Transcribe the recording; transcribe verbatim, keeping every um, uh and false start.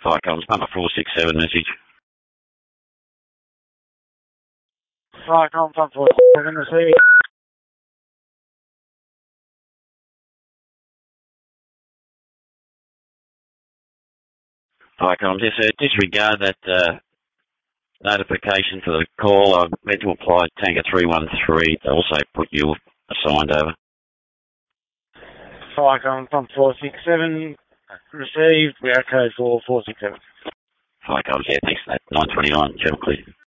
Fire comms, number four six seven message. Fire comms, number four six seven received. Fire comms, yes sir, disregard that uh, notification for the call. I meant to apply Tanker three one three to also put you assigned over. Fire comms, number four six seven received. We are code for four six seven. Fire comms, yeah, thanks for that. nine twenty-nine, channel clear.